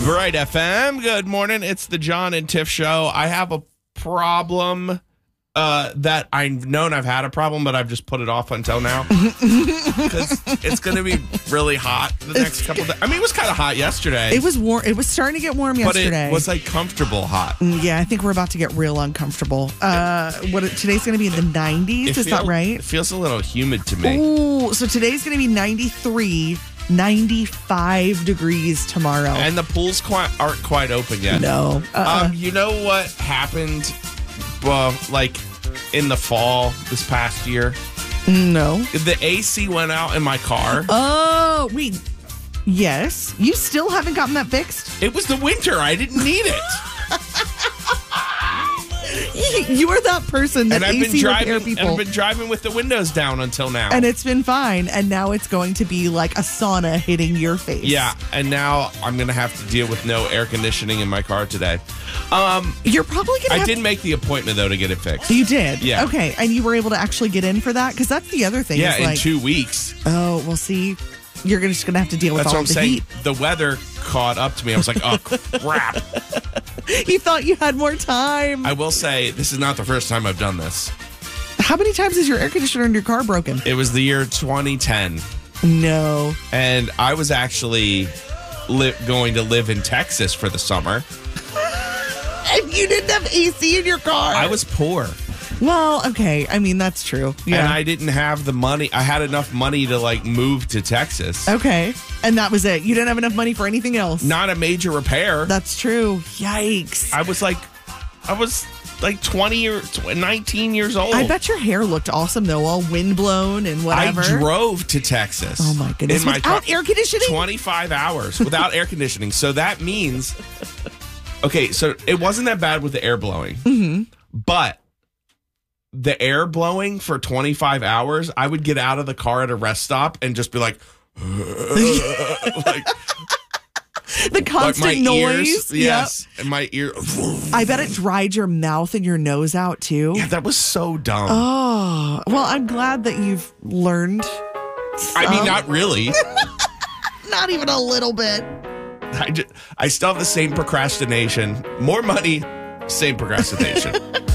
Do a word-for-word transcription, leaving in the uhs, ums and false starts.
Bright F M. Good morning. It's the John and Tiff Show. I have a problem uh, that I've known I've had a problem, but I've just put it off until now. Because it's going to be really hot the next couple of days. I mean, it was kind of hot yesterday. It was warm. It was starting to get warm yesterday. But it was like comfortable hot. Yeah, I think we're about to get real uncomfortable. Uh, what today's going to be in the nineties. It Is feel, that right? It feels a little humid to me. Ooh, so today's going to be ninety-three, ninety-five degrees tomorrow. And the pools quite, aren't quite open yet. No. Uh-uh. Um, you know what happened, well, like in the fall this past year? No. The A C went out in my car. Oh, wait. Yes. You still haven't gotten that fixed? It was the winter. I didn't need it. You are that person that and I've A C been driving, repair people. And I've been driving with the windows down until now. And it's been fine. And now it's going to be like a sauna hitting your face. Yeah. And now I'm going to have to deal with no air conditioning in my car today. Um, You're probably going to I have did make the appointment, though, to get it fixed. You did? Yeah. Okay. And you were able to actually get in for that? Because that's the other thing. Yeah, is in like, two weeks. Oh, well, see, you're just going to have to deal with That's all what I'm the saying. heat. The weather caught up to me. I was like, oh, crap. You thought you had more time. I will say, this is not the first time I've done this. How many times has your air conditioner in your car broken? It was the year twenty ten. No. And I was actually li- going to live in Texas for the summer. And you didn't have A C in your car. I was poor. Well, okay. I mean, that's true. Yeah. And I didn't have the money. I had enough money to like move to Texas. Okay. And that was it. You didn't have enough money for anything else. Not a major repair. That's true. Yikes. I was like, I was like twenty or nineteen years old. I bet your hair looked awesome, though, all windblown and whatever. I drove to Texas. Oh, my goodness. In my Without car, air conditioning? twenty-five hours without air conditioning. So that means, okay, so it wasn't that bad with the air blowing. Mm-hmm. But the air blowing for twenty-five hours, I would get out of the car at a rest stop and just be like, like the constant like my noise. Ears, yes. Yep. And my ear. I bet it dried your mouth and your nose out, too. Yeah, that was so dumb. Oh, well, I'm glad that you've learned. Some. I mean, not really. Not even a little bit. I, just, I still have the same procrastination. More money, same procrastination.